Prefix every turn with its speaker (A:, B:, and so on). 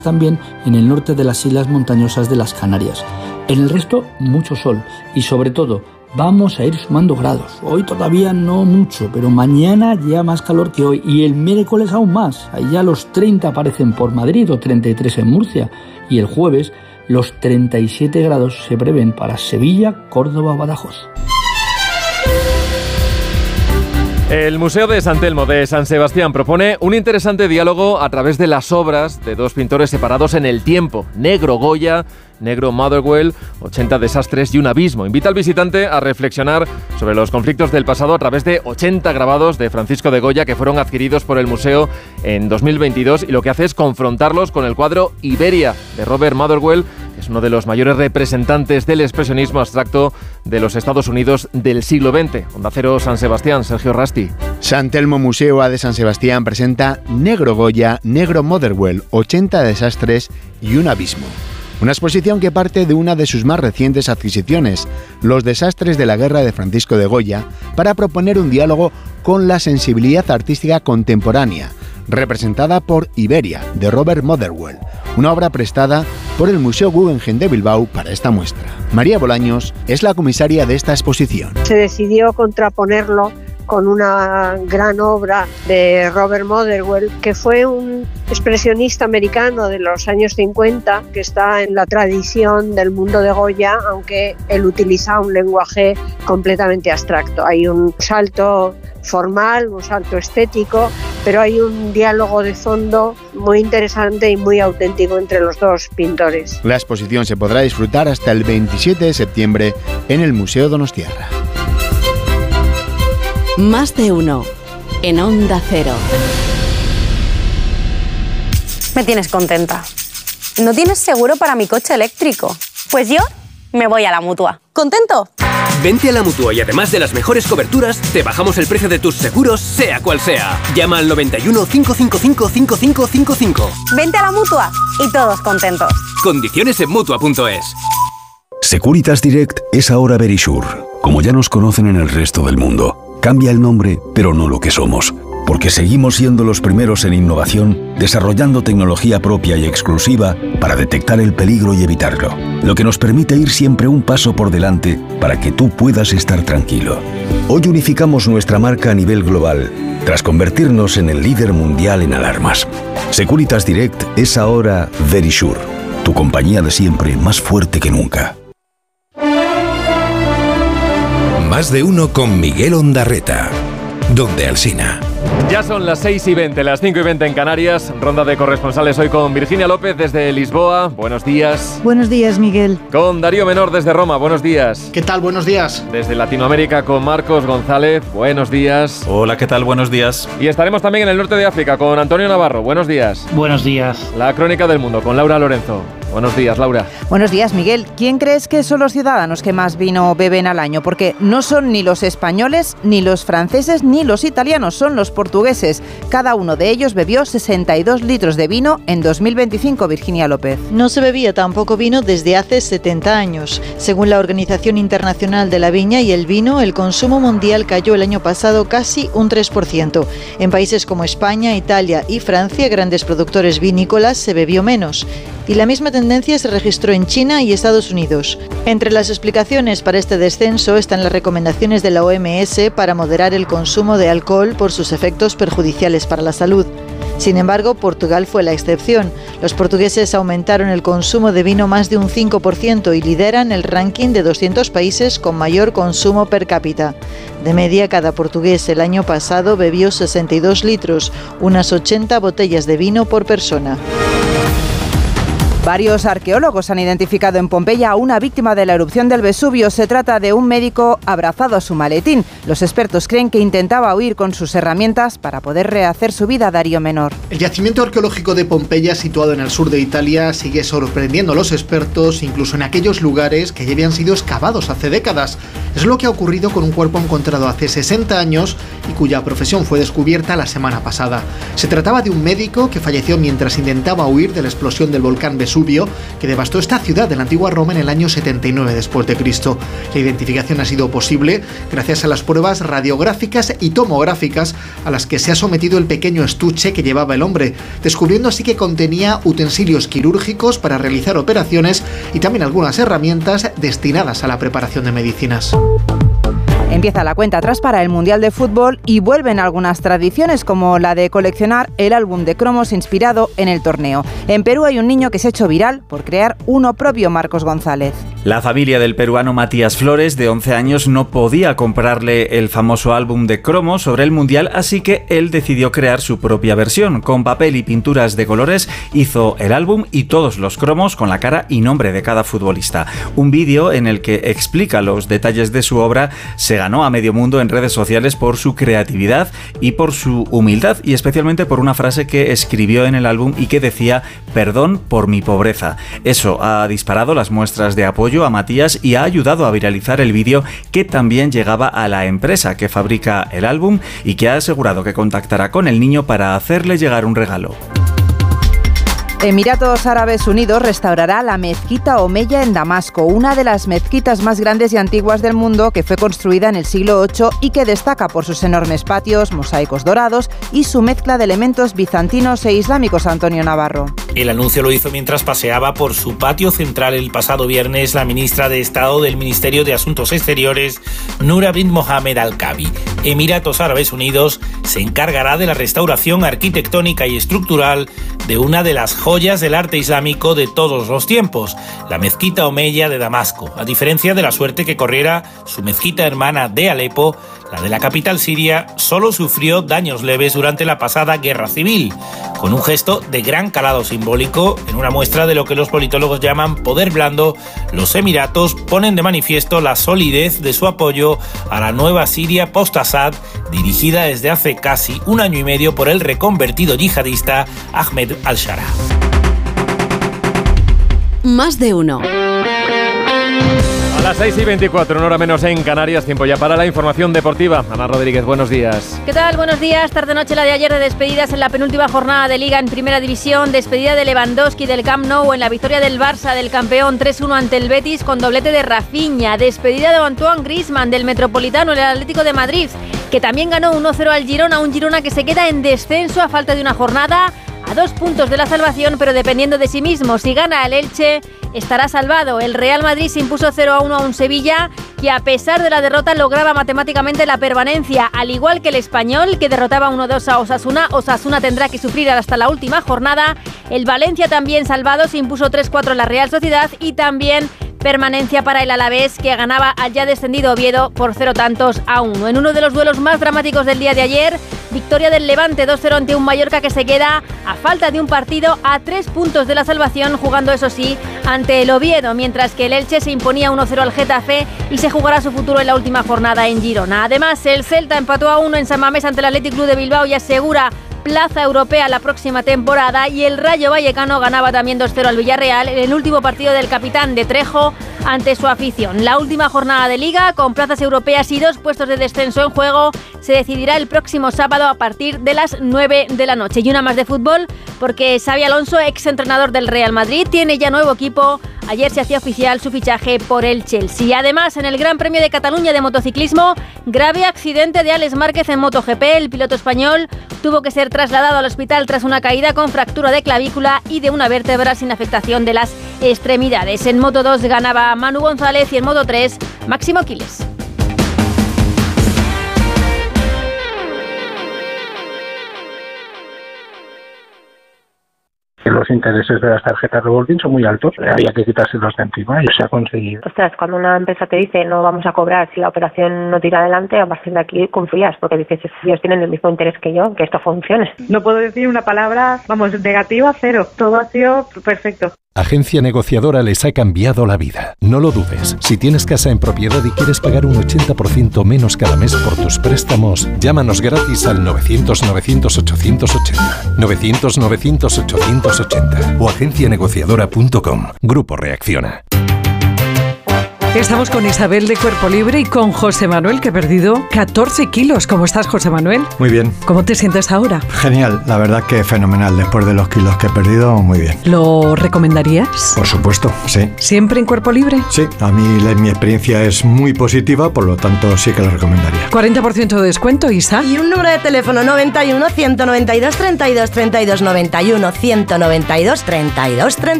A: también en el norte de las islas montañosas de las Canarias. En el resto, mucho sol y sobre todo, vamos a ir sumando grados. Hoy todavía no mucho, pero mañana ya más calor que hoy y el miércoles aún más. Ahí ya los 30 aparecen por Madrid o 33 en Murcia y el jueves los 37 grados se prevén para Sevilla, Córdoba o Badajoz.
B: El Museo de San Telmo de San Sebastián propone un interesante diálogo a través de las obras de dos pintores separados en el tiempo, Negro Goya, Negro Motherwell, 80 desastres y un abismo. Invita al visitante a reflexionar sobre los conflictos del pasado a través de 80 grabados de Francisco de Goya que fueron adquiridos por el museo en 2022 y lo que hace es confrontarlos con el cuadro Iberia de Robert Motherwell, que es uno de los mayores representantes del expresionismo abstracto de los Estados Unidos del siglo XX. Onda Cero San Sebastián, Sergio Rasti.
C: San Telmo Museo A de San Sebastián presenta Negro Goya, Negro Motherwell, 80 desastres y un abismo. Una exposición que parte de una de sus más recientes adquisiciones, Los desastres de la guerra de Francisco de Goya, para proponer un diálogo con la sensibilidad artística contemporánea, representada por Iberia, de Robert Motherwell, una obra prestada por el Museo Guggenheim de Bilbao para esta muestra. María Bolaños es la comisaria de esta exposición.
D: Se decidió contraponerlo con una gran obra de Robert Motherwell, que fue un expresionista americano de los años 50, que está en la tradición del mundo de Goya, aunque él utiliza un lenguaje completamente abstracto. Hay un salto formal, un salto estético, pero hay un diálogo de fondo muy interesante y muy auténtico entre los dos pintores.
C: La exposición se podrá disfrutar hasta el 27 de septiembre en el Museo Donostiarra.
E: Más de uno en Onda Cero.
F: Me tienes contenta. ¿No tienes seguro para mi coche eléctrico? Pues yo me voy a la Mutua. ¿Contento?
G: Vente a la Mutua y además de las mejores coberturas, te bajamos el precio de tus seguros, sea cual sea. Llama al 91 555 5555.
F: Vente a la Mutua y todos contentos.
G: Condiciones en Mutua.es.
H: Securitas Direct es ahora Verisure, como ya nos conocen en el resto del mundo. Cambia el nombre, pero no lo que somos, porque seguimos siendo los primeros en innovación, desarrollando tecnología propia y exclusiva para detectar el peligro y evitarlo, lo que nos permite ir siempre un paso por delante para que tú puedas estar tranquilo. Hoy unificamos nuestra marca a nivel global, tras convertirnos en el líder mundial en alarmas. Securitas Direct es ahora Verisure, tu compañía de siempre más fuerte que nunca.
I: Más de uno con Miguel Ondarreta. Donde Alsina.
B: Ya son las 6:20, las 5:20 en Canarias. Ronda de corresponsales hoy con Virginia López desde Lisboa. Buenos días.
J: Buenos días, Miguel.
B: Con Darío Menor desde Roma. Buenos días.
K: ¿Qué tal? Buenos días.
B: Desde Latinoamérica con Marcos González. Buenos días.
L: Hola, ¿qué tal? Buenos días.
B: Y estaremos también en el norte de África con Antonio Navarro. Buenos días.
M: Buenos días.
B: La crónica del mundo con Laura Lorenzo. Buenos días, Laura.
J: Buenos días, Miguel. ¿Quién crees que son los ciudadanos que más vino beben al año? Porque no son ni los españoles, ni los franceses, ni los italianos, son los portugueses. Cada uno de ellos bebió 62 litros de vino en 2025, Virginia López.
N: No se bebía tan poco vino desde hace 70 años. Según la Organización Internacional de la Viña y el Vino, el consumo mundial cayó el año pasado casi un 3%. En países como España, Italia y Francia, grandes productores vinícolas, se bebió menos. Y la misma tendencia se registró en China y Estados Unidos. Entre las explicaciones para este descenso están las recomendaciones de la OMS para moderar el consumo de alcohol por sus efectos perjudiciales para la salud. Sin embargo, Portugal fue la excepción. Los portugueses aumentaron el consumo de vino más de un 5% y lideran el ranking de 200 países con mayor consumo per cápita. De media, cada portugués el año pasado bebió 62 litros, unas 80 botellas de vino por persona.
J: Varios arqueólogos han identificado en Pompeya a una víctima de la erupción del Vesubio. Se trata de un médico abrazado a su maletín. Los expertos creen que intentaba huir con sus herramientas para poder rehacer su vida. Darío Menor.
K: El yacimiento arqueológico de Pompeya, situado en el sur de Italia, sigue sorprendiendo a los expertos, incluso en aquellos lugares que ya habían sido excavados hace décadas. Es lo que ha ocurrido con un cuerpo encontrado hace 60 años y cuya profesión fue descubierta la semana pasada. Se trataba de un médico que falleció mientras intentaba huir de la explosión del volcán Vesubio Vesubio, que devastó esta ciudad de la antigua Roma en el año 79 después de Cristo. La identificación ha sido posible gracias a las pruebas radiográficas y tomográficas a las que se ha sometido el pequeño estuche que llevaba el hombre, descubriendo así que contenía utensilios quirúrgicos para realizar operaciones y también algunas herramientas destinadas a la preparación de medicinas.
J: Empieza la cuenta atrás para el Mundial de Fútbol y vuelven algunas tradiciones como la de coleccionar el álbum de cromos inspirado en el torneo. En Perú hay un niño que se ha hecho viral por crear uno propio, Marcos González.
L: La familia del peruano Matías Flores, de 11 años, no podía comprarle el famoso álbum de cromos sobre el Mundial, así que él decidió crear su propia versión. Con papel y pinturas de colores hizo el álbum y todos los cromos con la cara y nombre de cada futbolista. Un vídeo en el que explica los detalles de su obra se ganó a medio mundo en redes sociales por su creatividad y por su humildad, y especialmente por una frase que escribió en el álbum y que decía: perdón por mi pobreza. Eso ha disparado las muestras de apoyo a Matías y ha ayudado a viralizar el vídeo, que también llegaba a la empresa que fabrica el álbum y que ha asegurado que contactará con el niño para hacerle llegar un regalo.
J: Emiratos Árabes Unidos restaurará la mezquita Omeya en Damasco, una de las mezquitas más grandes y antiguas del mundo, que fue construida en el siglo VIII y que destaca por sus enormes patios, mosaicos dorados y su mezcla de elementos bizantinos e islámicos. Antonio Navarro.
M: El anuncio lo hizo mientras paseaba por su patio central el pasado viernes la ministra de Estado del Ministerio de Asuntos Exteriores, Noura bint Mohammed Al-Kabi. Emiratos Árabes Unidos se encargará de la restauración arquitectónica y estructural de una de las joyas del arte islámico de todos los tiempos, la mezquita Omeya de Damasco, a diferencia de la suerte que corriera su mezquita hermana de Alepo. La de la capital siria solo sufrió daños leves durante la pasada guerra civil, con un gesto de gran calado simbólico. En una muestra de lo que los politólogos llaman poder blando, los Emiratos ponen de manifiesto la solidez de su apoyo a la nueva Siria post-Assad, dirigida desde hace casi un año y medio por el reconvertido yihadista Ahmed al-Shara.
E: Más de uno.
B: A las 6:24, una hora menos en Canarias, tiempo ya para la información deportiva. Ana Rodríguez, buenos días.
O: ¿Qué tal? Buenos días. Tarde-noche la de ayer de despedidas en la penúltima jornada de Liga en Primera División. Despedida de Lewandowski del Camp Nou en la victoria del Barça del campeón 3-1 ante el Betis con doblete de Rafinha. Despedida de Antoine Griezmann del Metropolitano en el Atlético de Madrid, que también ganó 1-0 al Girona. Un Girona que se queda en descenso a falta de una jornada, a 2 puntos de la salvación, pero dependiendo de sí mismo. Si gana el Elche, estará salvado. El Real Madrid se impuso 0-1 a un Sevilla que, a pesar de la derrota, lograba matemáticamente la permanencia, al igual que el Español, que derrotaba 1-2 a Osasuna. Osasuna tendrá que sufrir hasta la última jornada. El Valencia, también salvado, se impuso 3-4 a la Real Sociedad, y también permanencia para el Alavés, que ganaba al ya descendido Oviedo por 0-1. En uno de los duelos más dramáticos del día de ayer, victoria del Levante 2-0 ante un Mallorca que se queda, a falta de un partido, a 3 puntos de la salvación, jugando eso sí ante el Oviedo, mientras que el Elche se imponía 1-0 al Getafe y se jugará su futuro en la última jornada en Girona. Además, el Celta empató a 1 en San Mamés ante el Athletic Club de Bilbao y asegura plaza europea la próxima temporada, y el Rayo Vallecano ganaba también 2-0 al Villarreal en el último partido del capitán de Trejo ante su afición. La última jornada de Liga, con plazas europeas y 2 puestos de descenso en juego, se decidirá el próximo sábado a partir de las 9 de la noche. Y una más de fútbol, porque Xabi Alonso, exentrenador del Real Madrid, tiene ya nuevo equipo. Ayer se hacía oficial su fichaje por el Chelsea. Además, en el Gran Premio de Cataluña de motociclismo, grave accidente de Alex Márquez en MotoGP. El piloto español tuvo que ser trasladado al hospital tras una caída con fractura de clavícula y de una vértebra, sin afectación de las extremidades. En Moto2 ganaba Manu González y en Moto3 Máximo Quiles.
P: Los intereses de las tarjetas revolving son muy altos, había que quitárselos de encima y se ha conseguido.
Q: Ostras, cuando una empresa te dice no vamos a cobrar si la operación no tira adelante, a partir de aquí confías, porque dices, ellos tienen el mismo interés que yo, que esto funcione.
R: No puedo decir una palabra, negativa, cero. Todo ha sido perfecto.
I: Agencia Negociadora les ha cambiado la vida. No lo dudes. Si tienes casa en propiedad y quieres pagar un 80% menos cada mes por tus préstamos, llámanos gratis al 900-900-880. 900-900-880 o agencianegociadora.com. Grupo Reacciona.
S: Estamos con Isabel de Cuerpo Libre y con José Manuel, que ha perdido 14 kilos. ¿Cómo estás, José Manuel?
T: Muy bien.
S: ¿Cómo te sientes ahora?
T: Genial, la verdad que fenomenal. Después de los kilos que he perdido, muy bien.
S: ¿Lo recomendarías?
T: Por supuesto, sí.
S: ¿Siempre en Cuerpo Libre?
T: Sí, a mí mi experiencia es muy positiva, por lo tanto sí que lo recomendaría.
S: 40% de descuento, Isa.
U: Y un número de teléfono 91 192 32 32 91 192 32 32.